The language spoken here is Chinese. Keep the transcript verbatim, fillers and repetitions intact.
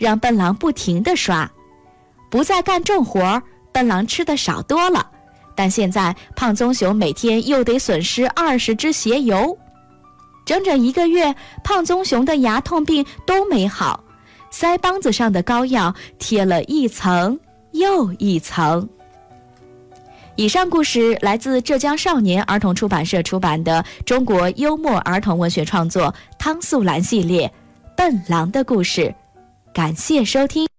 让笨狼不停地刷。不再干重活，笨狼吃的少多了，但现在胖棕熊每天又得损失二十只鞋油。整整一个月，胖棕熊的牙痛病都没好，腮帮子上的膏药贴了一层又一层。以上故事来自浙江少年儿童出版社出版的中国幽默儿童文学创作汤素兰系列《笨狼的故事》。感谢收听。